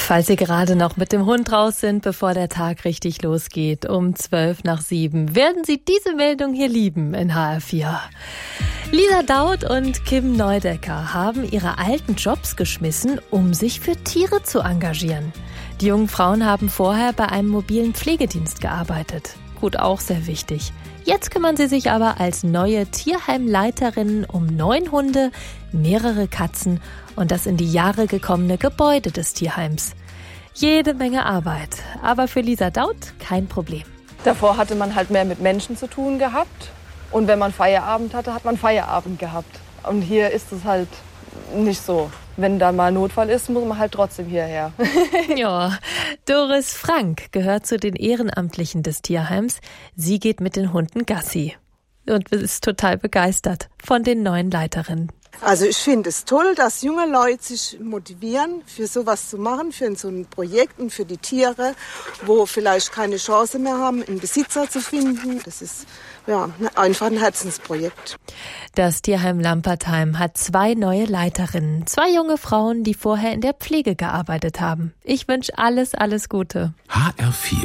Falls Sie gerade noch mit dem Hund raus sind, bevor der Tag richtig losgeht, um 7:12, werden Sie diese Meldung hier lieben in HR4. Lisa Daut und Kim Neudecker haben ihre alten Jobs geschmissen, um sich für Tiere zu engagieren. Die jungen Frauen haben vorher bei einem mobilen Pflegedienst gearbeitet. Gut, auch sehr wichtig. Jetzt kümmern sie sich aber als neue Tierheimleiterinnen um 9 Hunde, mehrere Katzen und das in die Jahre gekommene Gebäude des Tierheims. Jede Menge Arbeit, aber für Lisa Daut kein Problem. Davor hatte man halt mehr mit Menschen zu tun gehabt und wenn man Feierabend hatte, hat man Feierabend gehabt. Und hier ist es halt nicht so. Wenn da mal Notfall ist, muss man halt trotzdem hierher. Ja, Doris Frank gehört zu den Ehrenamtlichen des Tierheims. Sie geht mit den Hunden Gassi und ist total begeistert von den neuen Leiterinnen. Also ich finde es toll, dass junge Leute sich motivieren, für sowas zu machen, für so ein Projekt und für die Tiere, wo vielleicht keine Chance mehr haben, einen Besitzer zu finden. Das ist ja einfach ein Herzensprojekt. Das Tierheim Lampertheim hat 2 neue Leiterinnen, 2 junge Frauen, die vorher in der Pflege gearbeitet haben. Ich wünsche alles Gute. HR4